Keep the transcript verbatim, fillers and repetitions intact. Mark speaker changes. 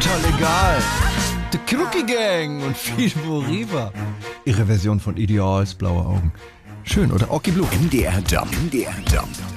Speaker 1: total egal. The Crookie Gang und Fido Riva. Ihre Version von Ideals, blaue Augen. Schön, oder? Oki Blue.
Speaker 2: M D R Jump. M D R Jump.